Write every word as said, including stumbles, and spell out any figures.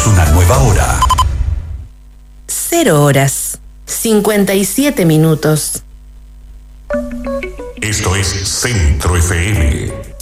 Iniciamos una nueva hora. Cero horas, cincuenta y siete minutos. Esto es Centro F M.